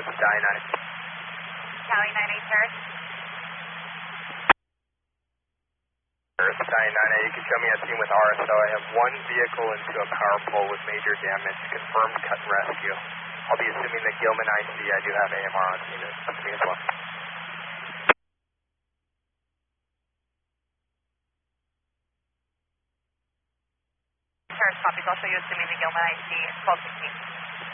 Earth Sky 9. Cali 98 Paris. Earth Sky 9, you can show me a scene with RSO. I have one vehicle into a power pole with major damage. Confirmed cut and rescue. I'll be assuming that Gilman IC. I do have AMR on scene with me as well. Paris copies. I'll show you assuming the Gilman IC 1216.